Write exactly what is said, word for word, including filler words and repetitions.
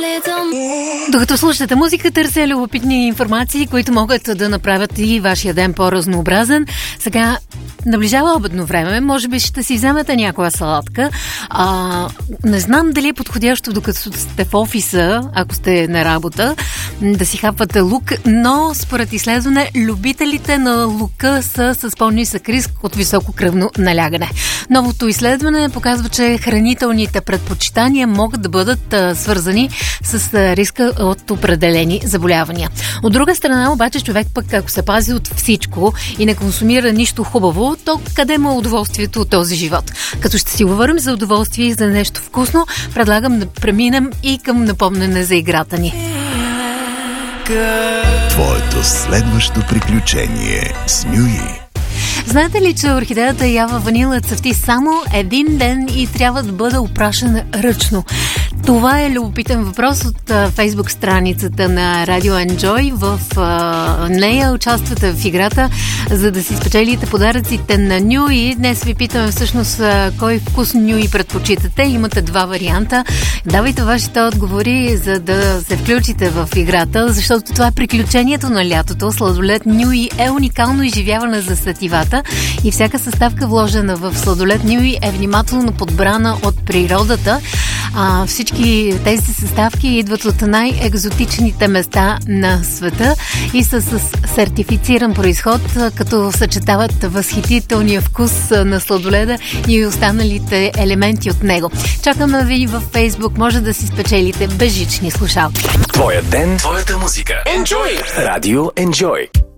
Докато слушате музика, търся любопитни информации, които могат да направят и вашия ден по-разнообразен. Сега наближава обедно време, може би ще си вземете някоя салатка. А, не знам дали е подходящо, докато сте в офиса, ако сте на работа, да си хапвате лук, но според изследване, любителите на лука са с по-нисък риск от високо кръвно налягане. Новото изследване показва, че хранителните предпочитания могат да бъдат а, свързани с а, риска от определени заболявания. От друга страна, обаче, човек пък, ако се пази от всичко и не консумира нищо хубаво, то къде му е удоволствието от този живот? Като ще си говорим за удоволствие и за нещо вкусно, предлагам да преминем и към напомнене за играта ни. Твоето следващо приключение с Нюи. Знаете ли, че орхидеята Ява Ванила цъфти само един ден и трябва да бъде опрашена ръчно? Това е любопитен въпрос от а, фейсбук страницата на Радио Enjoy. В а, нея участвате в играта, за да си спечелите подаръците на Нюи. Днес ви питаме всъщност а, кой вкус Нюи предпочитате. Имате два варианта. Давайте вашите отговори, за да се включите в играта, защото това е приключението на лятото. Сладолед Нюи е уникално изживяване за сетивата и всяка съставка, вложена в сладолед Нюи, е внимателно подбрана от природата. А, всички тези съставки идват от най-екзотичните места на света и са с сертифициран произход, като съчетават възхитителния вкус на сладоледа и останалите елементи от него. Чакаме ви във Фейсбук, може да си спечелите безжични слушалки. Твоя ден, твоята музика. Enjoy! Радио Enjoy.